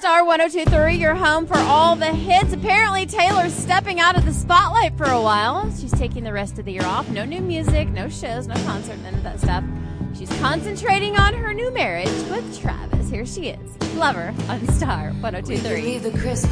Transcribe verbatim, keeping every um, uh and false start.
Star one oh two point three, your home for all the hits. Apparently, Taylor's stepping out of the spotlight for a while. She's taking the rest of the year off. No new music, no shows, no concert, none of that stuff. She's concentrating on her new marriage with Travis. Here she is. Love her on Star one oh two point three.